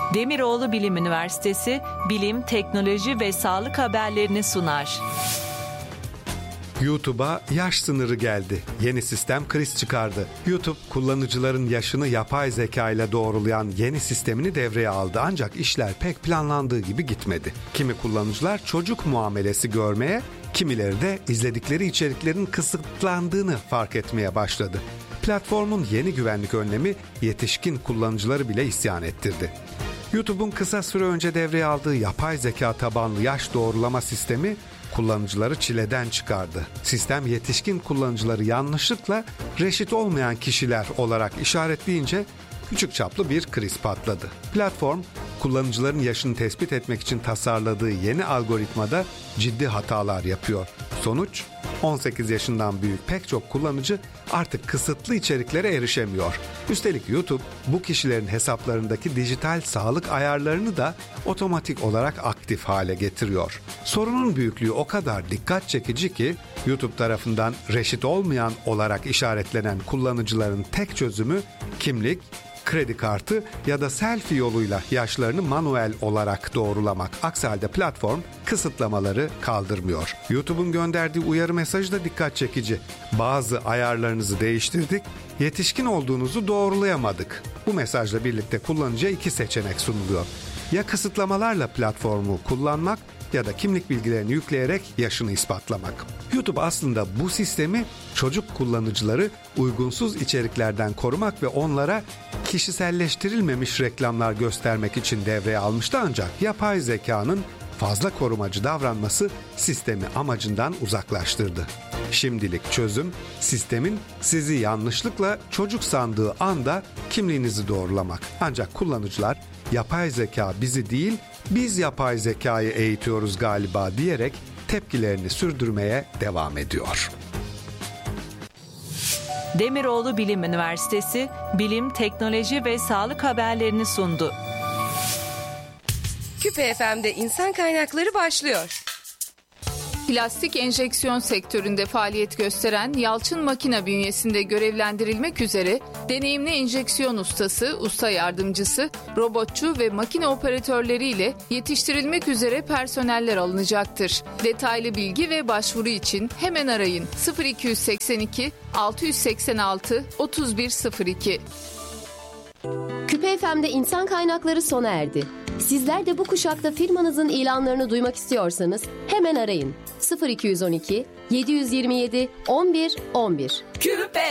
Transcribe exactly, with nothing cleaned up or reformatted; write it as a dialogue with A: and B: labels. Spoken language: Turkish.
A: Demiroğlu Bilim Üniversitesi bilim, teknoloji ve sağlık haberlerini sunar.
B: YouTube'a yaş sınırı geldi. Yeni sistem kriz çıkardı. YouTube, kullanıcıların yaşını yapay zeka ile doğrulayan yeni sistemini devreye aldı. Ancak işler pek planlandığı gibi gitmedi. Kimi kullanıcılar çocuk muamelesi görmeye, kimileri de izledikleri içeriklerin kısıtlandığını fark etmeye başladı. Platformun yeni güvenlik önlemi yetişkin kullanıcıları bile isyan ettirdi. YouTube'un kısa süre önce devreye aldığı yapay zeka tabanlı yaş doğrulama sistemi kullanıcıları çileden çıkardı. Sistem yetişkin kullanıcıları yanlışlıkla reşit olmayan kişiler olarak işaretleyince küçük çaplı bir kriz patladı. Platform, kullanıcıların yaşını tespit etmek için tasarladığı yeni algoritmada ciddi hatalar yapıyor. Sonuç, on sekiz yaşından büyük pek çok kullanıcı artık kısıtlı içeriklere erişemiyor. Üstelik YouTube bu kişilerin hesaplarındaki dijital sağlık ayarlarını da otomatik olarak aktif hale getiriyor. Sorunun büyüklüğü o kadar dikkat çekici ki YouTube tarafından reşit olmayan olarak işaretlenen kullanıcıların tek çözümü kimlik, kredi kartı ya da selfie yoluyla yaşlarını manuel olarak doğrulamak. Aksi halde platform kısıtlamaları kaldırmıyor. YouTube'un gönderdiği uyarı mesajı da dikkat çekici. Bazı ayarlarınızı değiştirdik, yetişkin olduğunuzu doğrulayamadık. Bu mesajla birlikte kullanıcıya iki seçenek sunuluyor. Ya kısıtlamalarla platformu kullanmak ya da kimlik bilgilerini yükleyerek yaşını ispatlamak. YouTube aslında bu sistemi çocuk kullanıcıları uygunsuz içeriklerden korumak ve onlara kişiselleştirilmemiş reklamlar göstermek için devreye almıştı, ancak yapay zekanın fazla korumacı davranması sistemi amacından uzaklaştırdı. Şimdilik çözüm, sistemin sizi yanlışlıkla çocuk sandığı anda kimliğinizi doğrulamak. Ancak kullanıcılar yapay zeka bizi değil, biz yapay zekayı eğitiyoruz galiba diyerek tepkilerini sürdürmeye devam ediyor.
A: Demiroğlu Bilim Üniversitesi bilim, teknoloji ve sağlık haberlerini sundu.
C: Küpe F M'de insan kaynakları başlıyor.
D: Plastik enjeksiyon sektöründe faaliyet gösteren Yalçın Makina bünyesinde görevlendirilmek üzere deneyimli enjeksiyon ustası, usta yardımcısı, robotçu ve makine operatörleriyle yetiştirilmek üzere personeller alınacaktır. Detaylı bilgi ve başvuru için hemen arayın sıfır iki seksen iki altı seksen altı otuz bir sıfır iki.
E: Küpe F M'de insan kaynakları sona erdi. Sizler de bu kuşakta firmanızın ilanlarını duymak istiyorsanız hemen arayın sıfır iki on iki yedi yüz yirmi yedi on bir on bir.
C: Küpe